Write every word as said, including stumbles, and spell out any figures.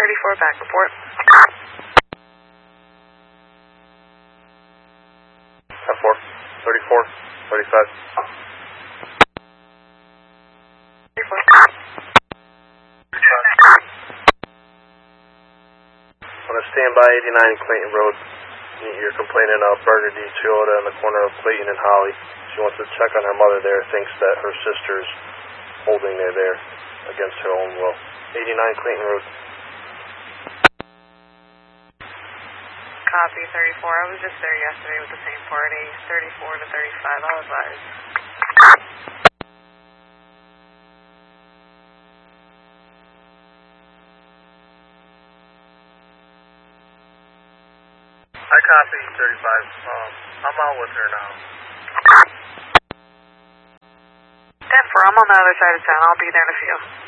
thirty-four, back report. ten four, thirty-four, thirty-five. thirty-four. On a standby eighty-nine Clayton Road, you're complaining of Bernard D. Chioda in the corner of Clayton and Holly. She wants to check on her mother there, thinks that her sister's holding her there against her own will. eighty-nine Clayton Road. Copy, thirty-four. I was just there yesterday with the same party. thirty-four to thirty-five, I'll advise. I copy, thirty-five. Um, I'm out with her now. ten four, I'm on the other side of town. I'll be there in a few.